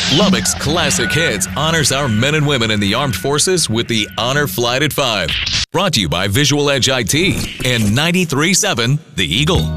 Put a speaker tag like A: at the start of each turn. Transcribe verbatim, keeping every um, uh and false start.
A: Lubbock's Classic Hits honors our men and women in the armed forces with the Honor Flight at five. Brought to you by Visual Edge I T and ninety-three point seven The Eagle.